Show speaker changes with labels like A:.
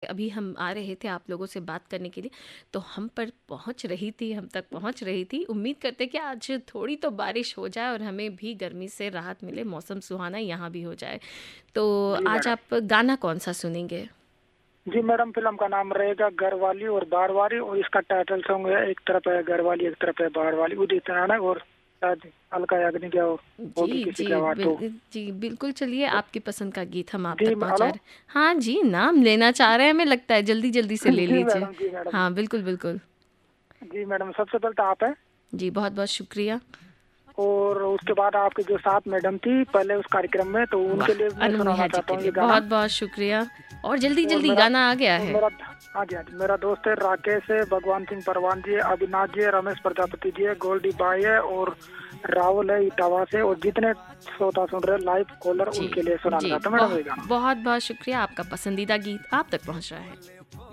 A: अभी हम आ रहे थे आप लोगों से बात करने के लिए, तो हम तक पहुंच रही थी। उम्मीद करते कि आज थोड़ी तो बारिश हो जाए और हमें भी गर्मी से राहत मिले, मौसम सुहाना यहाँ भी हो जाए। तो
B: जी
A: आज
B: मैडम।
A: आप गाना कौन सा सुनेंगे?
B: जी मैडम, फिल्म का नाम रहेगा घरवाली और बारवाली, और इसका टाइटल सॉन्ग है एक तरफ है घरवाली एक तरफ है बारवाली, उदित नारायण और शायद अलका याग्निक या
A: जी
B: होगी किसी
A: जी
B: की आवाज तो।
A: जी बिल्कुल, चलिए आपकी पसंद का गीत हम आप
B: जी
A: तक पहुंचा
B: हेलो।
A: रहे। हाँ जी, नाम लेना चाह रहे हैं, हमें लगता है जल्दी जल्दी से ले
B: जी
A: लीजिए।
B: मैडम, जी मैडम।
A: हाँ बिल्कुल बिल्कुल।
B: जी मैडम, सबसे पहले तो आप है,
A: जी बहुत बहुत शुक्रिया।
B: और उसके बाद आपके जो साथ मैडम थी पहले उस कार्यक्रम में, तो
A: वाह,
B: उनके लिए मैं
A: अनु
B: सुनाना
A: नेहा जी
B: चाहता
A: के
B: हूँ
A: लिए
B: ये गाना।
A: बहुत बहुत शुक्रिया। और जल्दी
B: और
A: जल्दी
B: मेरा
A: गाना आ गया
B: और
A: है।
B: मेरा हाँ जी हाँ जी, मेरा दोस्त है राकेश है, भगवान सिंह परवान जी है, अविनाश जी है, रमेश प्रजापति जी है, गोल्डी बाई है, और राहुल है इटावा से, और जितने श्रोता सुन रहे लाइव कॉलर
A: जी
B: उनके लिए सुनाना
A: जी
B: चाहता हूँ मैडम ये गाना।
A: बहुत बहुत शुक्रिया। आपका पसंदीदा गीत आप तक पहुंच रहा है।